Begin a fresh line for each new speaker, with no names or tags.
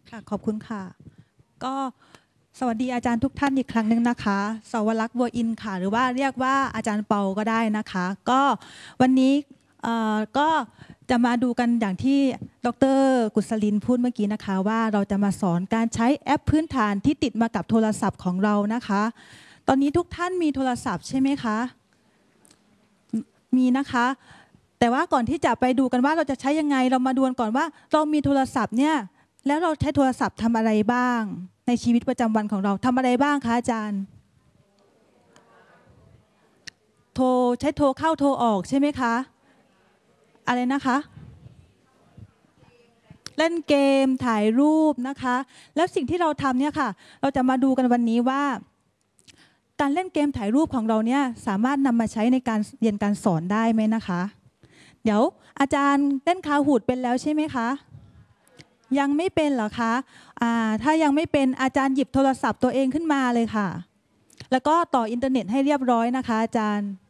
ค่ะขอบคุณค่ะก็สวัสดีอาจารย์ทุกท่านอีกครั้งหนึ่งนะคะสวรักษ์บัวอินค่ะหรือว่าเรียกว่าอาจารย์เปาก็ได้นะคะก็วันนี้ก็จะมาดูกันอย่างที่ดร.กุศลินพูดเมื่อกี้นะคะว่าเราจะมาสอนการใช้แอปพื้นฐานที่ติดมากับโทรศัพท์ของเรานะคะตอนนี้ทุกท่านมีโทรศัพท์ใช่ไหมคะมีนะคะแต่ว่าก่อนที่จะไปดูกันว่าเราจะใช้ยังไงเรามาดูกันก่อนว่าเรามีโทรศัพท์เนี่ยแล้วเราใช้โทรศัพท์ทำอะไรบ้างในชีวิตประจำวันของเราทำอะไรบ้างคะอาจารย์ใช้โทรเข้าโทรออกใช่ไหมคะอะไรนะคะเล่นเกมถ่ายรูปนะคะแล้วสิ่งที่เราทำเนี่ยค่ะเราจะมาดูกันวันนี้ว่าการเล่นเกมถ่ายรูปของเราเนี่ยสามารถนำมาใช้ในการเรียนการสอนได้ไหมนะคะเดี๋ยวอาจารย์เล่นคาหูดเป็นแล้วใช่ไหมคะยังไม่เป็นเหรอคะถ้ายังไม่เป็นอาจารย์หยิบโทรศัพท์ตัวเองขึ้นมาเลยค่ะแล้วก็ต่ออินเทอร์เน็ตให้เรียบร้อยนะคะอาจารย์